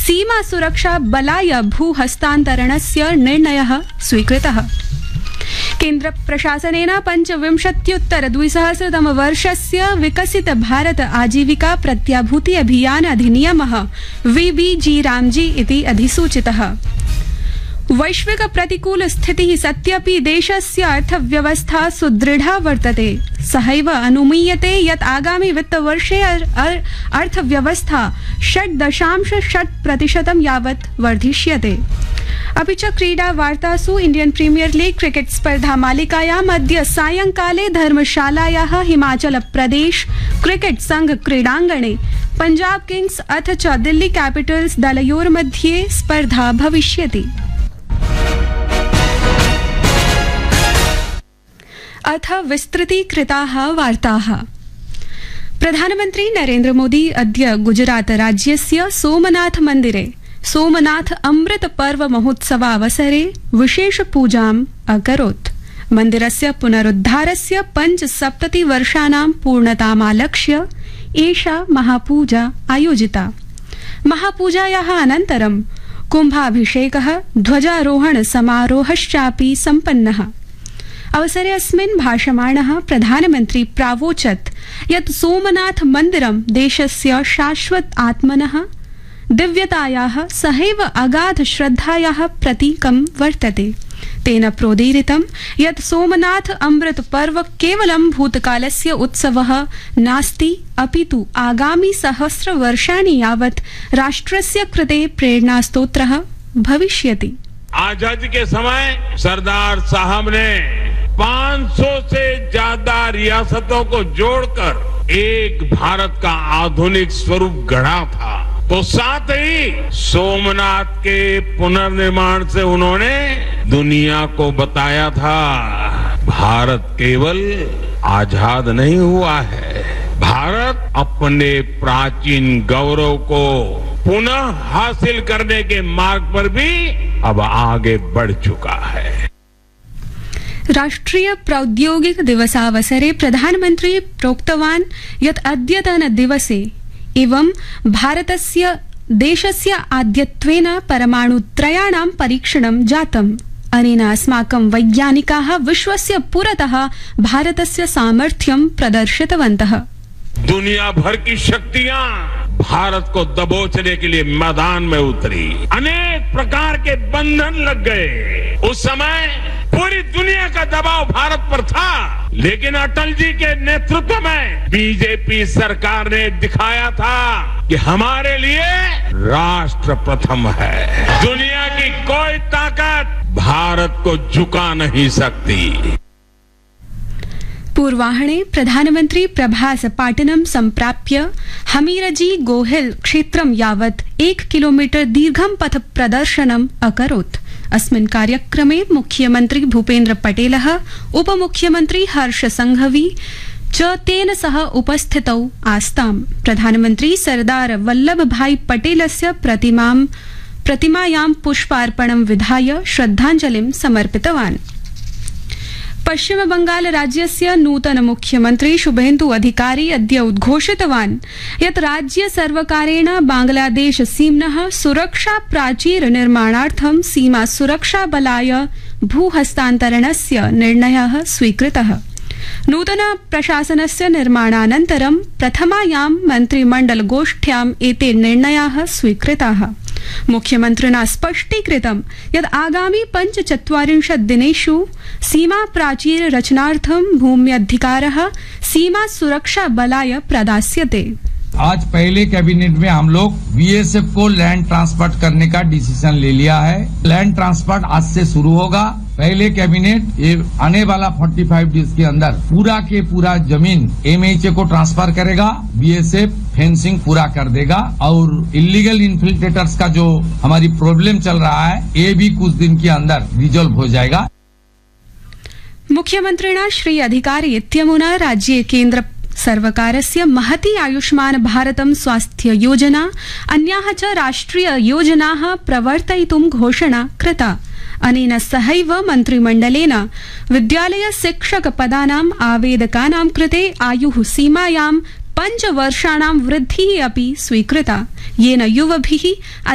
सीमा सुरक्षा बलाय भूहस्तान्तरणस्य निर्णयः स्वीकृतः। केन्द्र प्रशासनेन 25-2000 वर्षस्य विकसित भारत आजीविका प्रत्याभूति अभियान अधिनियमः VBG रामजी इति अधिसूचितः। वैश्विक प्रतिकूल स्थितिः सत्यपि देशस्य अर्थव्यवस्था सुदृढ़ा वर्तते। सहैव अनुमीयते यत् आगामि वित्तवर्षे अर्थव्यवस्था 6.8% यावत् वर्धिष्यते। अपि च क्रीडा वार्तासु इंडियन प्रीमियर लीग क्रिकेट स्पर्धा मालिकायाम् अद्य सायंकाले धर्मशालायाः हिमाचल प्रदेश क्रिकेट संघ क्रीडांगणे पंजाब किंग्स अथ च दिल्ली कैपिटल्स दलयोर्मध्ये स्पर्धा भविष्यति। अथ विस्तृतीकृताः वार्ताः। प्रधानमन्त्री नरेन्द्र मोदी अद्य गुजरात राज्यस्य सोमनाथ मन्दिरे सोमनाथ अमृत पर्व महोत्सवावसरे विशेष पूजाम् अकरोत्। मन्दिरस्य पुनरुद्धारस्य 75 वर्षाणां पूर्णतामालक्ष्य एषा महापूजा आयोजिता। महापूजायाः अनन्तरं कुम्भाभिषेकः ध्वजारोहण समारोहश्चापि सम्पन्नः। अवसरे अस्मिन् भाषमाणः प्रधानमन्त्री प्रावोचत् यत् सोमनाथ मन्दिरं देशस्य शाश्वत आत्मनः दिव्यतायाः सहैव अगाध श्रद्धायाः प्रतीकं वर्तते। तेन प्रोदीरितं यत् सोमनाथ अमृत पर्व केवलं भूतकालस्य उत्सवः नास्ति, अपितु आगामि सहस्रवर्षाणि यावत् राष्ट्रस्य कृते प्रेरणास्तोत्रः भविष्यति। आजादी के समय सरदार साहब ने 500 से ज्यादा रियासतों को जोड़कर एक भारत का आधुनिक स्वरूप गढ़ा था। तो साथ ही सोमनाथ के पुनर्निर्माण से उन्होंने दुनिया को बताया था, भारत केवल आजाद नहीं हुआ है, भारत अपने प्राचीन गौरव को पुनः हासिल करने के मार्ग पर भी अब आगे बढ़ चुका है। राष्ट्रीय प्रौद्योगिक दिवसावसरे प्रधानमन्त्री प्रोक्तवान् यत् अद्यतन दिवसे एवं भारतस्य देशस्य आद्यत्वेन परमाणुत्रयाणां परीक्षणं जातम्। अनेन अस्माकं वैज्ञानिकाः विश्वस्य पुरतः भारतस्य सामर्थ्यं प्रदर्शितवन्तः। दुनिया भर की शक्तियां भारत को दबोचने के लिए मैदान में उतरी, अनेक प्रकार के बंधन लग गए। उस समय पूरी दुनिया का दबाव भारत पर था, लेकिन अटल जी के नेतृत्व में बीजेपी सरकार ने दिखाया था कि हमारे लिए राष्ट्र प्रथम है। दुनिया की कोई ताकत भारत को झुका नहीं सकती। पूर्वाह्णे प्रधानमन्त्री प्रभास पाटनं सम्प्राप्य हमीरजी गोहिल क्षेत्रं यावत् 1 किलोमीटर दीर्घं पथ प्रदर्शनम् अकरोत्। अस्मिन् कार्यक्रमे मुख्यमन्त्री भूपेन्द्र पटेलः, उपमुख्यमन्त्री हर्ष संघवी च तेन सह उपस्थितौ आस्ताम्। प्रधानमन्त्री सरदार वल्लभ भाई पटेलस्य प्रतिमायां पुष्पार्पणं विधाय श्रद्धाञ्जलिं समर्पितवान्। पश्चिम बंगाल राज्यस्य नूतन मुख्यमन्त्री शुभेन्दु अधिकारी अद्य उद्घोषितवान् यत् राज्य सर्वकारेण बांग्लादेश सीम्नः सुरक्षा प्राचीर निर्माणार्थं सीमा सुरक्षा बलाय भूहस्तान्तरणस्य निर्णयः स्वीकृतः। नूतन प्रशासनस्य निर्माणानन्तरं प्रथमायां मन्त्रिमण्डल गोष्ठ्याम् एते निर्णयाः स्वीकृताः। मुख्यमन्त्रिणा स्पष्टीकृतं यत् आगामि 45 दिनेषु सीमा प्राचीर रचनार्थं भूम्यधिकारः सीमा सुरक्षा बलाय प्रदास्यते। आज पहले कैबिनेट में हम लोग बीएसएफ को लैंड ट्रांसफर करने का डिसीजन ले लिया है। लैंड ट्रांसफर आज से शुरू होगा। पहले कैबिनेट ये आने वाला 45 डेज के अंदर पूरा के पूरा जमीन एमएचए को ट्रांसफर करेगा, बीएसएफ फेंसिंग पूरा कर देगा और इलीगल इन्फिल्ट्रेटर्स का जो हमारी प्रॉब्लम चल रहा है ये भी कुछ दिन के अंदर रिजॉल्व हो जाएगा। मुख्यमन्त्रिणा श्री अधिकारी इत्यमुना राज्ये केन्द्र सर्वकारस्य महती आयुष्मान भारतं स्वास्थ्य योजना अन्याः च राष्ट्रिय योजनाः प्रवर्तयितुं घोषणा कृता। अनेन सहैव मन्त्रिमण्डलेन विद्यालय शिक्षक पदानाम् आवेदकानां कृते आयुः सीमायां 5 वर्षाणां वृद्धिः अपि स्वीकृता, येन युवभिः